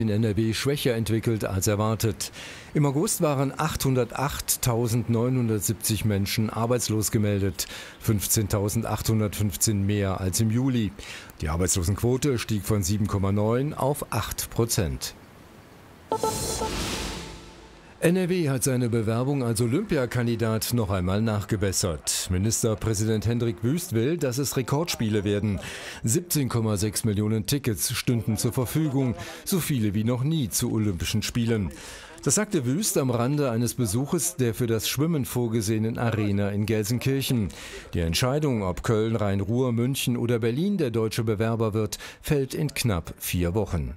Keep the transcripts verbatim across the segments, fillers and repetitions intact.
in N R W schwächer entwickelt als erwartet. Im August waren achthundertachttausendneunhundertsiebzig Menschen arbeitslos gemeldet, fünfzehntausendachthundertfünfzehn mehr als im Juli. Die Arbeitslosenquote stieg von sieben Komma neun auf acht Prozent. N R W hat seine Bewerbung als Olympiakandidat noch einmal nachgebessert. Ministerpräsident Hendrik Wüst will, dass es Rekordspiele werden. siebzehn Komma sechs Millionen Tickets stünden zur Verfügung, so viele wie noch nie zu Olympischen Spielen. Das sagte Wüst am Rande eines Besuches der für das Schwimmen vorgesehenen Arena in Gelsenkirchen. Die Entscheidung, ob Köln, Rhein-Ruhr, München oder Berlin der deutsche Bewerber wird, fällt in knapp vier Wochen.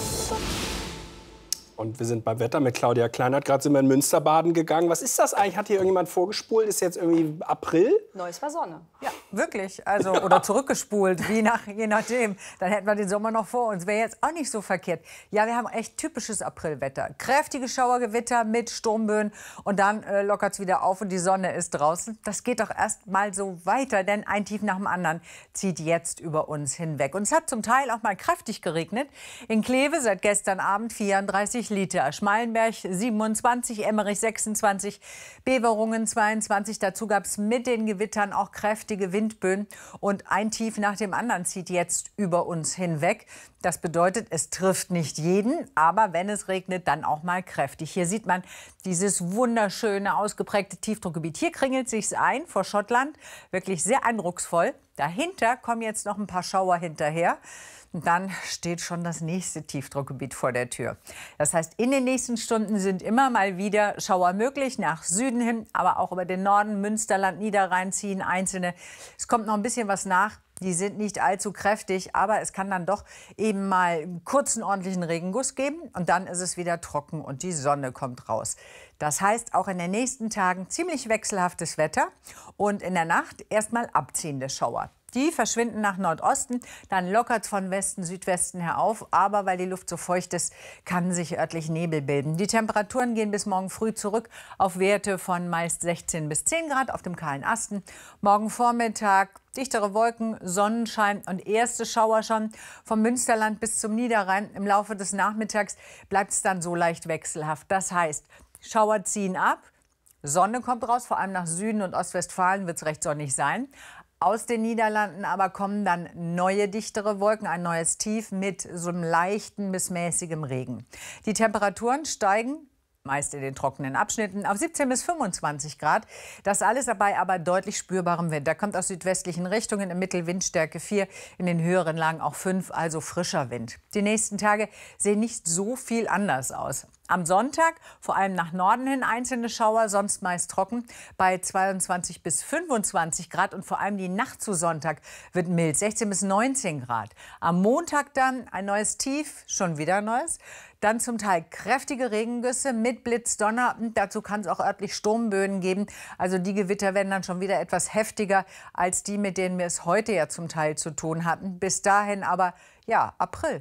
Und wir sind beim Wetter mit Claudia Kleinert. Gerade sind wir in Münster baden gegangen. Was ist das eigentlich? Hat hier irgendjemand vorgespult? Ist jetzt irgendwie April? Neues war Sonne. Ja, wirklich. Also, oder zurückgespult, wie nach, je nachdem. Dann hätten wir den Sommer noch vor uns. Wäre jetzt auch nicht so verkehrt. Ja, wir haben echt typisches Aprilwetter. Kräftige Schauergewitter mit Sturmböen. Und dann äh, lockert es wieder auf und die Sonne ist draußen. Das geht doch erst mal so weiter, denn ein Tief nach dem anderen zieht jetzt über uns hinweg. Und es hat zum Teil auch mal kräftig geregnet. In Kleve seit gestern Abend vierunddreißig Liter, Schmalenberg siebenundzwanzig, Emmerich sechsundzwanzig, Beverungen zweiundzwanzig. Dazu gab es mit den Gewittern auch kräftige Windböen. Und ein Tief nach dem anderen zieht jetzt über uns hinweg. Das bedeutet, es trifft nicht jeden, aber wenn es regnet, dann auch mal kräftig. Hier sieht man dieses wunderschöne, ausgeprägte Tiefdruckgebiet. Hier kringelt sich's ein vor Schottland, wirklich sehr eindrucksvoll. Dahinter kommen jetzt noch ein paar Schauer hinterher. Und dann steht schon das nächste Tiefdruckgebiet vor der Tür. Das heißt, in den nächsten Stunden sind immer mal wieder Schauer möglich, nach Süden hin, aber auch über den Norden, Münsterland, Niederrhein ziehen einzelne. Es kommt noch ein bisschen was nach. Die sind nicht allzu kräftig, aber es kann dann doch eben mal einen kurzen, ordentlichen Regenguss geben. Und dann ist es wieder trocken und die Sonne kommt raus. Das heißt, auch in den nächsten Tagen ziemlich wechselhaftes Wetter und in der Nacht erstmal abziehende Schauer. Die verschwinden nach Nordosten, dann lockert es von Westen, Südwesten her auf. Aber weil die Luft so feucht ist, kann sich örtlich Nebel bilden. Die Temperaturen gehen bis morgen früh zurück auf Werte von meist sechzehn bis zehn Grad auf dem kahlen Asten. Morgen Vormittag dichtere Wolken, Sonnenschein und erste Schauer schon vom Münsterland bis zum Niederrhein. Im Laufe des Nachmittags bleibt es dann so leicht wechselhaft. Das heißt, Schauer ziehen ab, Sonne kommt raus, vor allem nach Süden und Ostwestfalen wird es recht sonnig sein. Aus den Niederlanden aber kommen dann neue, dichtere Wolken, ein neues Tief mit so einem leichten bis mäßigem Regen. Die Temperaturen steigen, meist in den trockenen Abschnitten, auf siebzehn bis fünfundzwanzig Grad. Das alles dabei aber deutlich spürbarem Wind. Der kommt aus südwestlichen Richtungen, im Mittel Windstärke vier, in den höheren Lagen auch fünf, also frischer Wind. Die nächsten Tage sehen nicht so viel anders aus. Am Sonntag vor allem nach Norden hin einzelne Schauer, sonst meist trocken, bei zweiundzwanzig bis fünfundzwanzig Grad. Und vor allem die Nacht zu Sonntag wird mild, sechzehn bis neunzehn Grad. Am Montag dann ein neues Tief, schon wieder neues. Dann zum Teil kräftige Regengüsse mit Blitz, Donner. Und dazu kann es auch örtlich Sturmböen geben. Also die Gewitter werden dann schon wieder etwas heftiger als die, mit denen wir es heute ja zum Teil zu tun hatten. Bis dahin aber, ja, April.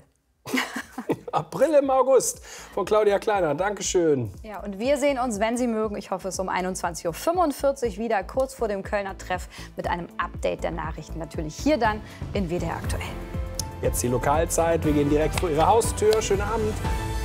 April im August von Claudia Kleiner. Dankeschön. Ja, und wir sehen uns, wenn Sie mögen, ich hoffe es um einundzwanzig Uhr fünfundvierzig wieder, kurz vor dem Kölner Treff mit einem Update der Nachrichten. Natürlich hier dann in W D R aktuell. Jetzt die Lokalzeit. Wir gehen direkt vor Ihre Haustür. Schönen Abend.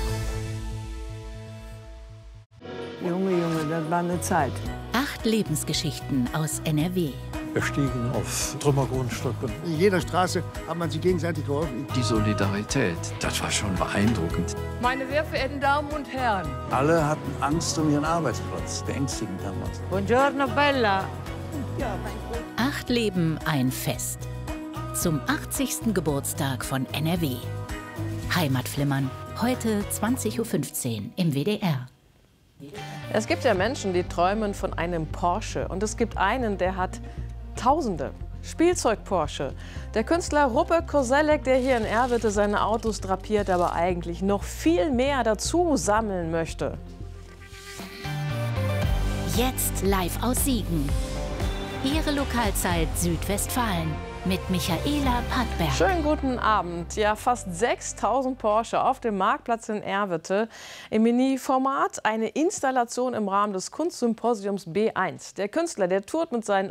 Junge, Junge, das war eine Zeit. Acht Lebensgeschichten aus N R W. Wir stiegen auf Trümmergrundstücke. In jeder Straße hat man sich gegenseitig geholfen. Die Solidarität, das war schon beeindruckend. Meine sehr verehrten Damen und Herren. Alle hatten Angst um ihren Arbeitsplatz. Beängstigend damals. Buongiorno, Bella. Acht Leben, ein Fest. Zum achtzigsten Geburtstag von N R W. Heimatflimmern, heute zwanzig Uhr fünfzehn im W D R. Es gibt ja Menschen, die träumen von einem Porsche. Und es gibt einen, der hat Tausende. Spielzeug-Porsche. Der Künstler Ruppe Koselleck, der hier in Erwitte seine Autos drapiert, aber eigentlich noch viel mehr dazu sammeln möchte. Jetzt live aus Siegen. Ihre Lokalzeit Südwestfalen mit Michaela Pattberg. Schönen guten Abend. Ja, fast sechstausend Porsche auf dem Marktplatz in Erwitte. Im Mini-Format eine Installation im Rahmen des Kunstsymposiums B eins. Der Künstler, der tourt mit seinen